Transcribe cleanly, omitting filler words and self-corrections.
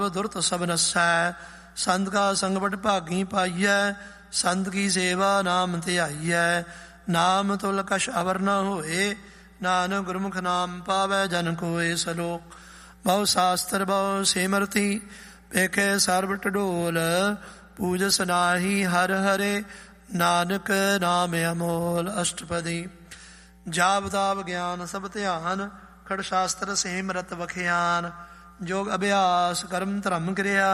ਦੁਰਤ ਸਭ ਨਸੈ। ਸੰਤ ਕਾ ਸੰਗਪਟ ਭਾਗੀ ਪਾਈਐ, ਸੰਤ ਕੀ ਸੇਵਾ ਨਾਮ ਧਿਆਈਐ। ਨਾਮ ਤੁਲ ਕਛ ਅਵਰ ਨ ਹੋਏ, ਨਾਨਕ ਗੁਰਮੁਖ ਨਾਮ ਪਾਵੈ ਜਨ ਕੋਇ। ਸਲੋਕ। ਬਹੁ ਸ਼ਾਸਤਰ ਬਹੁ ਸਿਮਰਤੀ, ਵੇਖੇ ਸਰਬ ਢਡੋਲ। ਪੂਜਸ ਨਾਹੀ ਹਰ ਹਰੇ, ਨਾਨਕ ਨਾਮ ਅਮੋਲ। ਅਸ਼ਟਪਦੀ। ਜਾਪ ਤਾਪ ਗਿਆਨ ਸਭ ਧਿਆਨ, ਖੜ ਸ਼ਾਸਤਰ ਸਿਮਰਤ ਵਖਿਆਨ। ਜੋਗ ਅਭਿਆਸ ਕਰਮ ਧਰਮ ਕਿਰਿਆ,